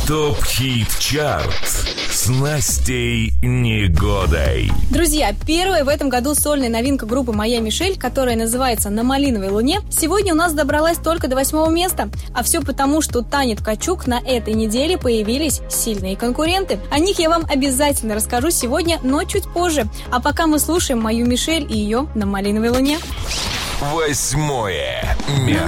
ТОП-хит-чарт с Настей Негодой. Друзья, первая в этом году сольная новинка группы «Моя Мишель», которая называется «На малиновой луне», сегодня у нас добралась только до 8 места. А все потому, что Тане Ткачук на этой неделе появились сильные конкуренты. О них я вам обязательно расскажу сегодня, но чуть позже. А пока мы слушаем «Мою Мишель» и ее «На малиновой луне». 8 место.